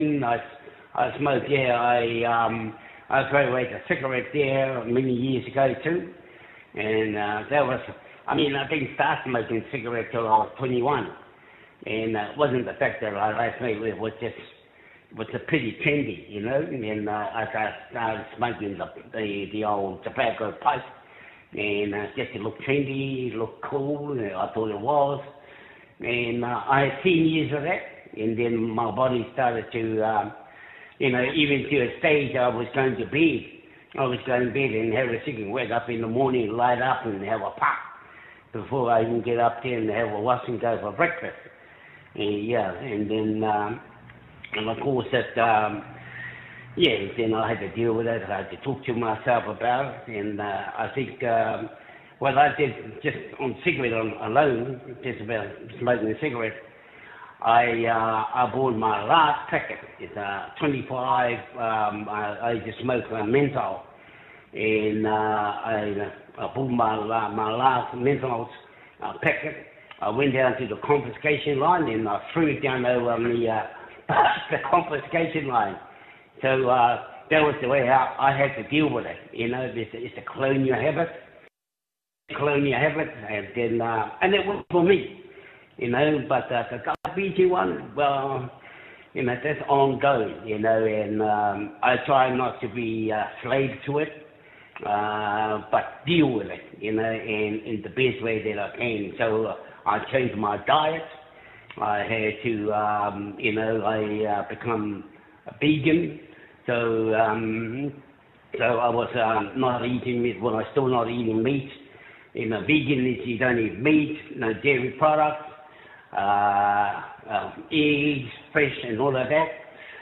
I smoke, yeah. I threw away the cigarette there many years ago too. And that was, I mean, I didn't start smoking cigarettes till I was 21. And it wasn't the fact that I last night, it was a pretty trendy, you know. And I started smoking the old tobacco pipe. And just to look trendy, look cool, I thought it was. And I had 10 years of that. And then my body started to, even to a stage I was going to bed. I was going to bed and have a cigarette, wake up in the morning, light up and have a puff before I even get up there and have a wash and go for breakfast. And then, and of course that, then I had to deal with it. I had to talk to myself about it. And I think what I did just on cigarette alone, just about smoking a cigarette, I bought my last packet. It's 25. I just smoked a menthol, and I bought my last menthol packet. I went down to the confiscation line and I threw it down over the confiscation line. So that was the way how I had to deal with it. You know, it's a colonial habit, and then and it worked for me. You know, but the diabetes one, well, you know, that's ongoing, you know, and I try not to be slave to it, but deal with it, you know, in the best way that I can. So I changed my diet. I had to, I become a vegan. So I was not eating meat. Well, I'm still not eating meat. You know, vegan is you don't eat meat, no dairy products. Eggs, fish, and all of that.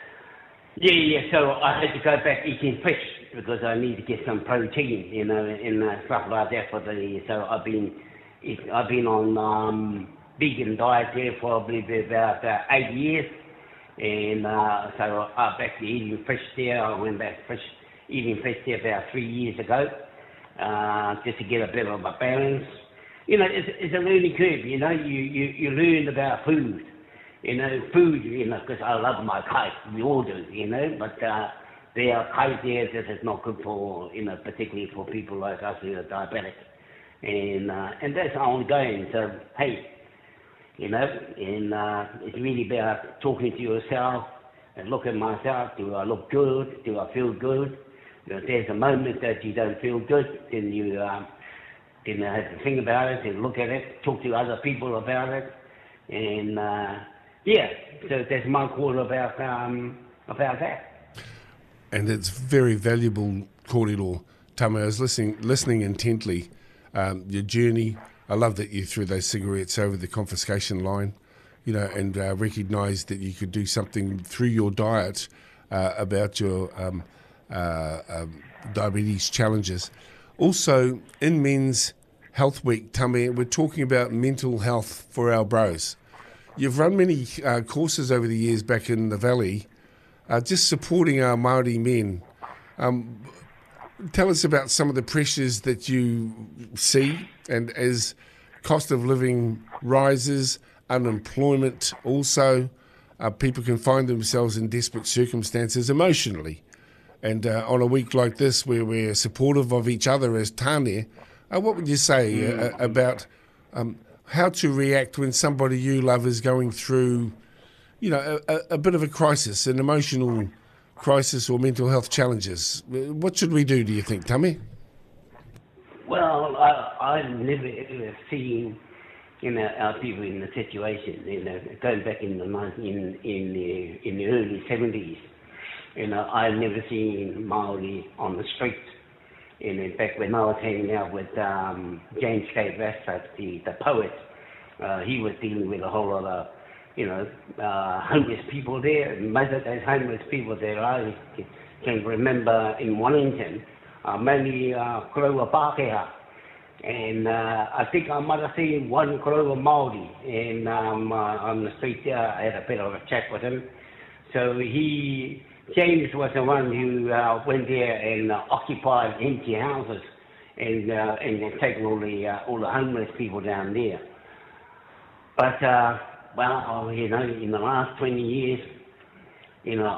So I had to go back eating fish because I need to get some protein, you know, and stuff like that for the. So I've been on vegan diet there for probably about 8 years, and so I'm back to eating fish there. I went back eating fish there about 3 years ago, just to get a bit of a balance. You know, it's a learning curve, you know, you learn about food, because I love my kite, we all do, you know, but there are kite there that is not good for, you know, particularly for people like us who are diabetic, and that's ongoing, so, hey, you know, and it's really about talking to yourself and look at myself, do I look good, do I feel good? You know, if there's a moment that you don't feel good, then you have to think about it and look at it, talk to other people about it, and so that's my call about that. And it's very valuable, kōrero Tame. I was listening intently. Your journey. I love that you threw those cigarettes over the confiscation line, you know, and recognised that you could do something through your diet about your diabetes challenges. Also, in Men's Health Week, Tame, we're talking about mental health for our bros. You've run many courses over the years back in the Valley, just supporting our Māori men. Tell us about some of the pressures that you see, and as cost of living rises, unemployment also, people can find themselves in desperate circumstances emotionally. And on a week like this, where we're supportive of each other as tāne, what would you say about how to react when somebody you love is going through, you know, a bit of a crisis, an emotional crisis or mental health challenges? What should we do you think, Tame? Well, I've never ever seen, you know, our people in the situation, you know, going back in the early 70s. You know, I've never seen Māori on the street. And in fact, when I was hanging out with James K. Vassar, the poet, he was dealing with a whole lot of, you know, homeless people there. And most of those homeless people there, I can remember in Wellington, mainly Korowa Pākehā. And I think I might have seen one Korowa Māori. And on the street there, I had a bit of a chat with him. So James was the one who went there and occupied empty houses and taken all the homeless people down there. But well, you know, in the last 20 years, you know,